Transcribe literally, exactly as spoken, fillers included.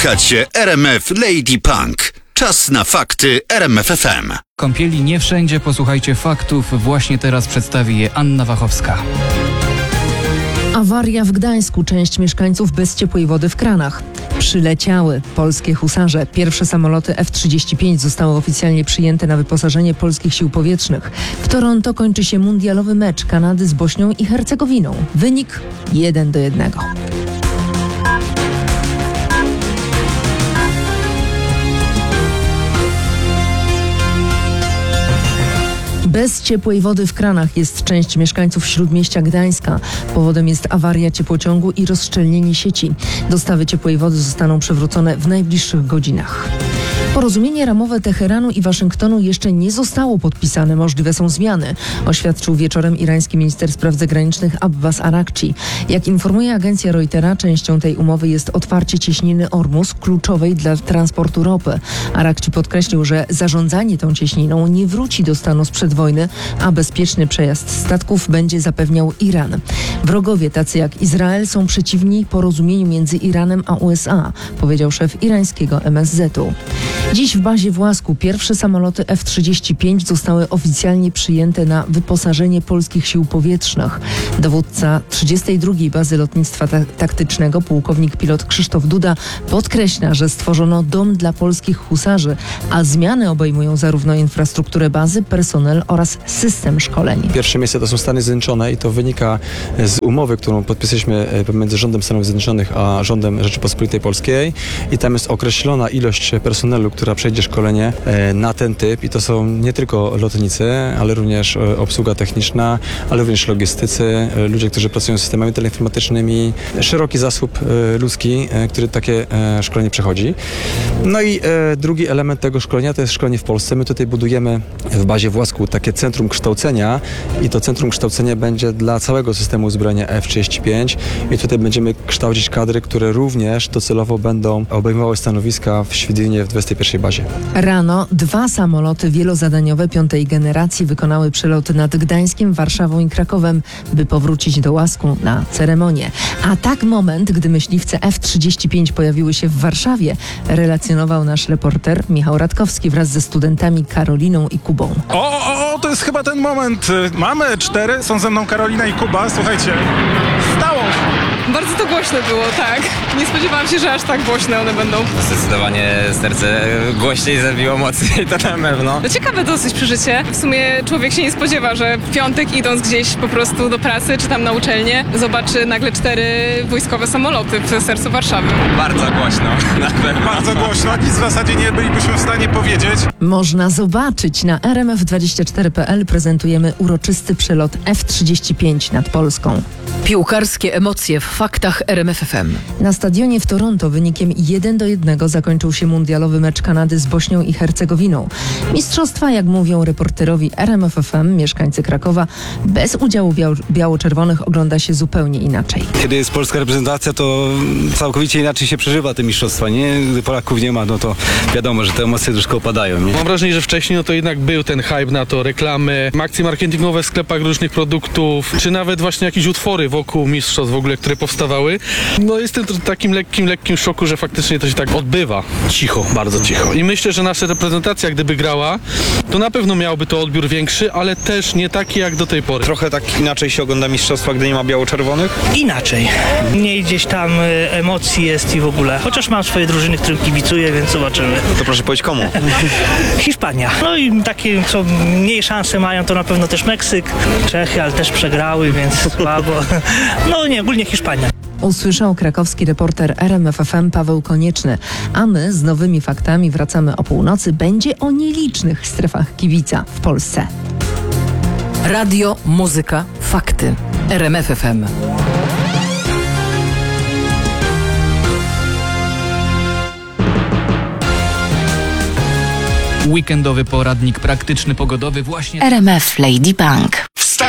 Słuchacie R M F Lady Punk. Czas na fakty R M F F M. Kąpieli nie wszędzie, posłuchajcie faktów. Właśnie teraz przedstawi je Anna Wachowska. Awaria w Gdańsku. Część mieszkańców bez ciepłej wody w kranach. Przyleciały polskie husarze. Pierwsze samoloty F trzydzieści pięć zostały oficjalnie przyjęte na wyposażenie polskich sił powietrznych. W Toronto kończy się mundialowy mecz Kanady z Bośnią i Hercegowiną. Wynik jeden do jednego. Bez ciepłej wody w kranach jest część mieszkańców śródmieścia Gdańska. Powodem jest awaria ciepłociągu i rozszczelnienie sieci. Dostawy ciepłej wody zostaną przywrócone w najbliższych godzinach. Porozumienie ramowe Teheranu i Waszyngtonu jeszcze nie zostało podpisane. Możliwe są zmiany, oświadczył wieczorem irański minister spraw zagranicznych Abbas Arakci. Jak informuje agencja Reutera, częścią tej umowy jest otwarcie cieśniny Ormus, kluczowej dla transportu ropy. Arakci podkreślił, że zarządzanie tą cieśniną nie wróci do stanu sprzed wojny, a bezpieczny przejazd statków będzie zapewniał Iran. Wrogowie tacy jak Izrael są przeciwni porozumieniu między Iranem a U S A, powiedział szef irańskiego M S Z-u. Dziś w bazie w Łasku pierwsze samoloty F trzydzieści pięć zostały oficjalnie przyjęte na wyposażenie polskich sił powietrznych. Dowódca trzydziestej drugiej Bazy Lotnictwa ta- Taktycznego, pułkownik pilot Krzysztof Duda, podkreśla, że stworzono dom dla polskich husarzy, a zmiany obejmują zarówno infrastrukturę bazy, personel oraz system szkoleń. Pierwsze miejsce to są Stany Zjednoczone i to wynika z umowy, którą podpisaliśmy pomiędzy rządem Stanów Zjednoczonych a rządem Rzeczypospolitej Polskiej i tam jest określona ilość personelu, która przejdzie szkolenie na ten typ i to są nie tylko lotnicy, ale również obsługa techniczna, ale również logistycy, ludzie, którzy pracują z systemami teleinformatycznymi, szeroki zasób ludzki, który takie szkolenie przechodzi. No i drugi element tego szkolenia to jest szkolenie w Polsce. My tutaj budujemy w bazie w Łasku takie centrum kształcenia i to centrum kształcenia będzie dla całego systemu uzbrojenia F trzydzieści pięć i tutaj będziemy kształcić kadry, które również docelowo będą obejmowały stanowiska w Świdwinie w dwudziestej pierwszej bazie. Rano dwa samoloty wielozadaniowe piątej generacji wykonały przelot nad Gdańskiem, Warszawą i Krakowem, by powrócić do Łasku na ceremonię. A tak moment, gdy myśliwce F trzydzieści pięć pojawiły się w Warszawie, relacjonował nasz reporter Michał Radkowski wraz ze studentami Karoliną i Kubą. O, o, o, to jest chyba ten moment. Mamy cztery, są ze mną Karolina i Kuba. Słuchajcie, stało się. Bardzo to głośno było, tak. Nie spodziewałam się, że aż tak głośne one będą. Zdecydowanie serce głośniej zabiło mocniej, to na pewno. To ciekawe dosyć przeżycie. W sumie człowiek się nie spodziewa, że w piątek idąc gdzieś po prostu do pracy czy tam na uczelnię zobaczy nagle cztery wojskowe samoloty w sercu Warszawy. Bardzo głośno, na pewno. Bardzo głośno, nic w zasadzie nie bylibyśmy w stanie powiedzieć. Można zobaczyć. Na R M F dwadzieścia cztery kropka p l prezentujemy uroczysty przelot F trzydzieści pięć nad Polską. Piłkarskie emocje w faktach R M F F M. Na stadionie w Toronto wynikiem jeden do jednego zakończył się mundialowy mecz Kanady z Bośnią i Hercegowiną. Mistrzostwa, jak mówią reporterowi R M F F M, mieszkańcy Krakowa, bez udziału biał- biało-czerwonych ogląda się zupełnie inaczej. Kiedy jest polska reprezentacja, to całkowicie inaczej się przeżywa te mistrzostwa, nie? Gdy Polaków nie ma, no to wiadomo, że te emocje troszkę opadają, nie? Mam wrażenie, że wcześniej no to jednak był ten hype na to, reklamy, akcje marketingowe w sklepach różnych produktów, czy nawet właśnie jakieś utwory wokół mistrzostw w ogóle, które powstawały. No jestem w takim lekkim, lekkim szoku, że faktycznie to się tak odbywa. Cicho, bardzo cicho. I myślę, że nasza reprezentacja, gdyby grała, to na pewno miałby to odbiór większy, ale też nie taki jak do tej pory. Trochę tak inaczej się ogląda mistrzostwa, gdy nie ma biało-czerwonych? Inaczej. Mniej gdzieś tam y, emocji jest i w ogóle. Chociaż mam swoje drużyny, którym kibicuję, więc zobaczymy. To proszę powiedzieć komu? Hiszpania. No i takie, co mniej szanse mają, to na pewno też Meksyk, Czechy, ale też przegrały, więc słabo. No nie, ogólnie Hiszpania. Usłyszał krakowski reporter R M F F M Paweł Konieczny. A my z nowymi faktami wracamy o północy. Będzie o nielicznych strefach kibica w Polsce. Radio, muzyka, fakty. R M F F M. Weekendowy poradnik praktyczny pogodowy właśnie... R M F Lady Punk.